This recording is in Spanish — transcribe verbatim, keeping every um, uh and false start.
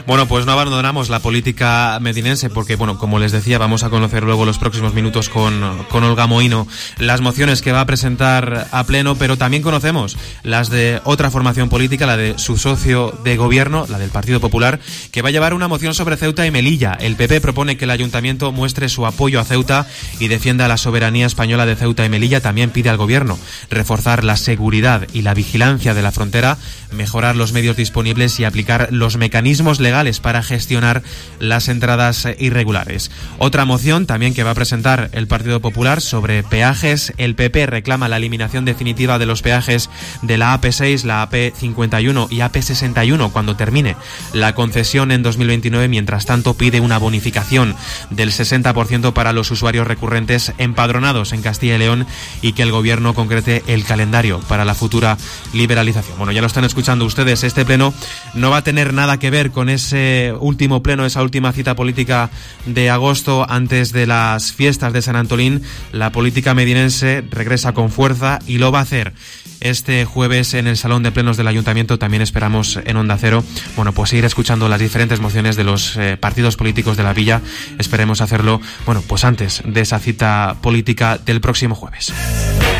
Bueno, pues no abandonamos la política medinense porque, bueno, como les decía, vamos a conocer luego los próximos minutos con, con Olga Mohino las mociones que va a presentar a pleno, pero también conocemos las de otra formación política, la de su socio de gobierno, la del Partido Popular, que va a llevar una moción sobre Ceuta y Melilla. El P P propone que el Ayuntamiento muestre su apoyo a Ceuta y defienda la soberanía española de Ceuta y Melilla. También pide al gobierno reforzar la seguridad y la vigilancia de la frontera, mejorar los medios disponibles y aplicar los mecanismos legales para gestionar las entradas irregulares. Otra moción también que va a presentar el Partido Popular sobre peajes. El P P reclama la eliminación definitiva de los peajes de la A P seis, la A P cincuenta y uno y A P sesenta y uno cuando termine la concesión en dos mil veintinueve. Mientras tanto, pide una bonificación del sesenta por ciento para los usuarios recurrentes empadronados en Castilla y León y que el gobierno concrete el calendario para la futura liberalización. Bueno, ya lo están escuchando ustedes, este pleno no va a tener nada que ver con ese último pleno, esa última cita política de agosto antes de las fiestas de San Antolín. La política medinense regresa con fuerza y lo va a hacer este jueves en el Salón de Plenos del Ayuntamiento. También esperamos en Onda Cero, bueno, pues seguir escuchando las diferentes mociones de los eh, partidos políticos de la villa. Esperemos hacerlo, bueno, pues antes de esa cita política del próximo jueves.